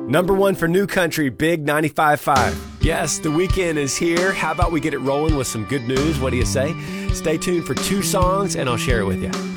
Number one for New Country, Big 95.5. Yes, the weekend is here. How about we get it rolling with some good news? What do you say? Stay tuned for 2 songs, and I'll share it with you.